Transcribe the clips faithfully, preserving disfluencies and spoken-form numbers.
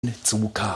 zukam.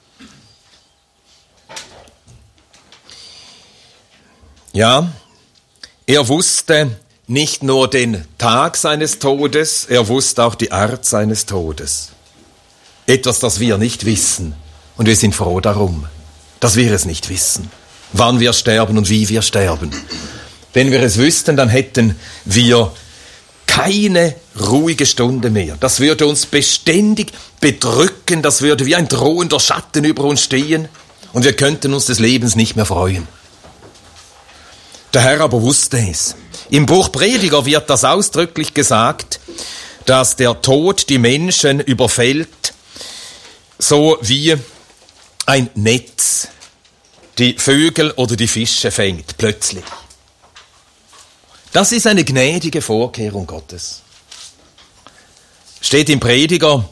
Ja, er wusste nicht nur den Tag seines Todes, er wusste auch die Art seines Todes. Etwas, das wir nicht wissen. Und wir sind froh darum, dass wir es nicht wissen, wann wir sterben und wie wir sterben. Wenn wir es wüssten, dann hätten wir keine ruhige Stunde mehr. Das würde uns beständig bedrücken, das würde wie ein drohender Schatten über uns stehen und wir könnten uns des Lebens nicht mehr freuen. Der Herr aber wusste es. Im Buch Prediger wird das ausdrücklich gesagt, dass der Tod die Menschen überfällt, so wie ein Netz die Vögel oder die Fische fängt, plötzlich. Das ist eine gnädige Vorkehrung Gottes. Steht im Prediger,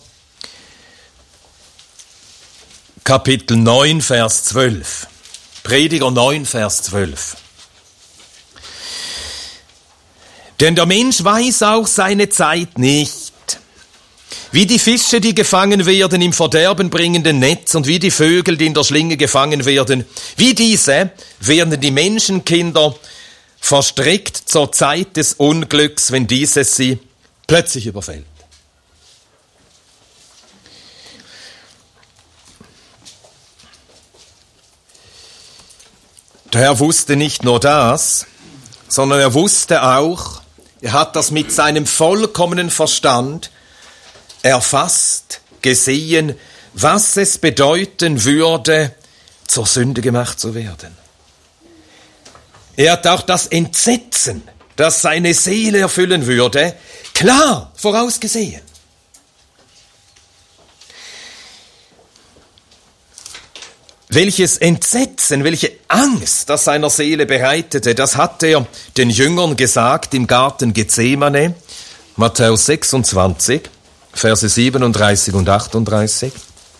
Kapitel neun, Vers zwölf. Prediger neun, Vers zwölf. Denn der Mensch weiß auch seine Zeit nicht. Wie die Fische, die gefangen werden im verderbenbringenden Netz und wie die Vögel, die in der Schlinge gefangen werden, wie diese werden die Menschenkinder verstrickt zur Zeit des Unglücks, wenn dieses sie plötzlich überfällt. Der Herr wusste nicht nur das, sondern er wusste auch, er hat das mit seinem vollkommenen Verstand erfasst, gesehen, was es bedeuten würde, zur Sünde gemacht zu werden. Er hat auch das Entsetzen, das seine Seele erfüllen würde, klar vorausgesehen. Welches Entsetzen, welche Angst das seiner Seele bereitete, das hat er den Jüngern gesagt im Garten Gethsemane, Matthäus sechsundzwanzig, Verse siebenunddreißig und achtunddreißig.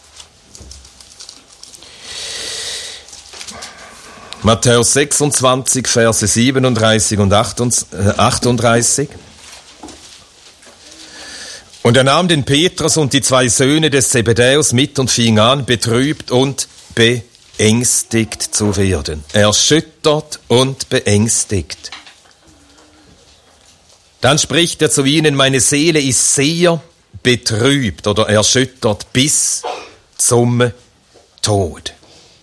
Matthäus sechsundzwanzig, Verse siebenunddreißig und achtunddreißig. Und er nahm den Petrus und die zwei Söhne des Zebedäus mit und fing an, betrübt und beängstigt zu werden. Erschüttert und beängstigt. Dann spricht er zu ihnen, meine Seele ist sehr betrübt oder erschüttert bis zum Tod.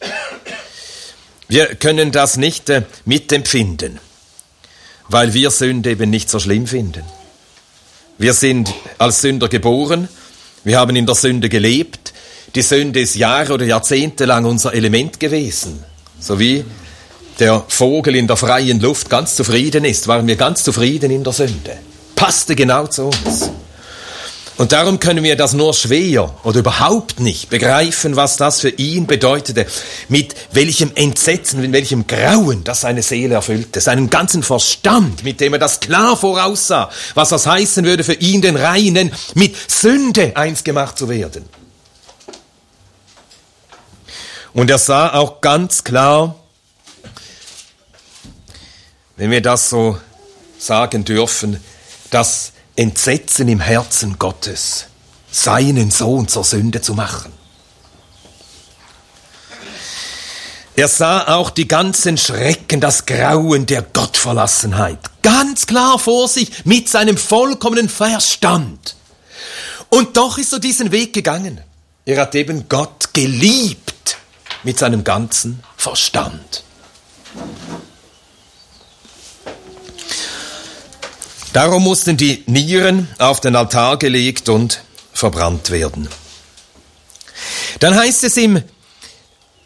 Wir können das nicht äh, mitempfinden, weil wir Sünde eben nicht so schlimm finden. Wir sind als Sünder geboren, wir haben in der Sünde gelebt. Die Sünde ist Jahre oder Jahrzehnte lang unser Element gewesen. So wie der Vogel in der freien Luft ganz zufrieden ist, waren wir ganz zufrieden in der Sünde. Passte genau zu uns. Und darum können wir das nur schwer oder überhaupt nicht begreifen, was das für ihn bedeutete, mit welchem Entsetzen, mit welchem Grauen das seine Seele erfüllte, seinen ganzen Verstand, mit dem er das klar voraussah, was das heißen würde für ihn, den Reinen, mit Sünde eins gemacht zu werden. Und er sah auch ganz klar, wenn wir das so sagen dürfen, dass Entsetzen im Herzen Gottes, seinen Sohn zur Sünde zu machen. Er sah auch die ganzen Schrecken, das Grauen der Gottverlassenheit, ganz klar vor sich mit seinem vollkommenen Verstand. Und doch ist er diesen Weg gegangen. Er hat eben Gott geliebt mit seinem ganzen Verstand. Darum mussten die Nieren auf den Altar gelegt und verbrannt werden. Dann heißt es im